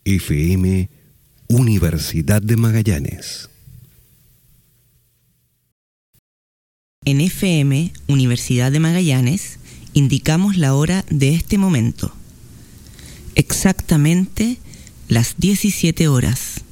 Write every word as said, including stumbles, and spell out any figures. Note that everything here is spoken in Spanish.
F M Universidad de Magallanes. En F M Universidad de Magallanes indicamos la hora de este momento. Exactamente las diecisiete horas.